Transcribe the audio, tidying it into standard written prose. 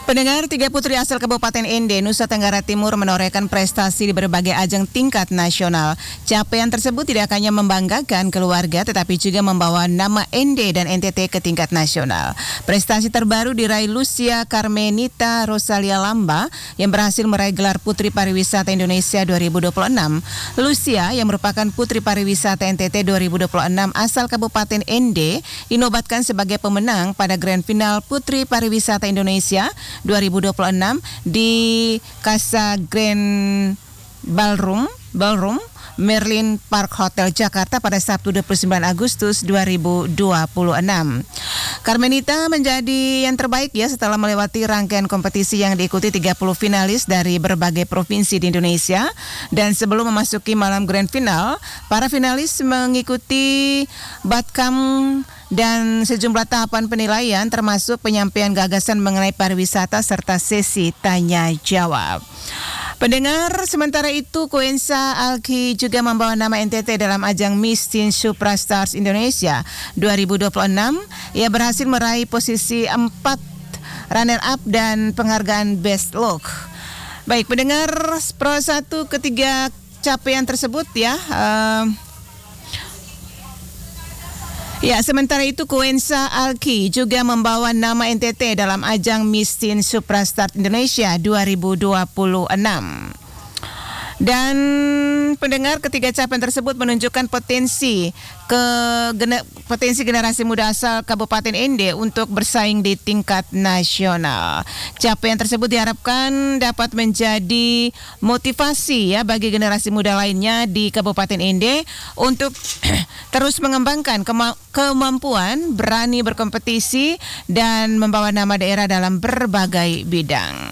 Pendengar, 3 putri asal Kabupaten Ende, Nusa Tenggara Timur menorehkan prestasi di berbagai ajang tingkat nasional. Capaian tersebut tidak hanya membanggakan keluarga, tetapi juga membawa nama Ende dan NTT ke tingkat nasional. Prestasi terbaru diraih Lucia Carmenita Rosalia Lamba yang berhasil meraih gelar Putri Pariwisata Indonesia 2026. Lucia yang merupakan Putri Pariwisata NTT 2026 asal Kabupaten Ende dinobatkan sebagai pemenang pada Grand Final Putri Pariwisata Indonesia 2026 di Casa Grand Ballroom Merlin Park Hotel Jakarta pada Sabtu 29 Agustus 2026. Carmenita menjadi yang terbaik setelah melewati rangkaian kompetisi yang diikuti 30 finalis dari berbagai provinsi di Indonesia, dan sebelum memasuki malam grand final, para finalis mengikuti Batkam dan sejumlah tahapan penilaian termasuk penyampaian gagasan mengenai pariwisata serta sesi tanya jawab. Pendengar, sementara itu Kuensa Alki juga membawa nama NTT dalam ajang Miss Teen Superstars Indonesia 2026. Ia berhasil meraih posisi 4 runner-up dan penghargaan Best Look. Baik, pendengar, pro 1 ketiga capaian tersebut sementara itu Kuensa Alki juga membawa nama NTT dalam ajang Miss Teen Superstar Indonesia 2026. Dan pendengar, ketiga capaian tersebut menunjukkan potensi generasi muda asal Kabupaten Ende untuk bersaing di tingkat nasional. Capaian tersebut diharapkan dapat menjadi motivasi bagi generasi muda lainnya di Kabupaten Ende untuk terus mengembangkan kemampuan, berani berkompetisi dan membawa nama daerah dalam berbagai bidang.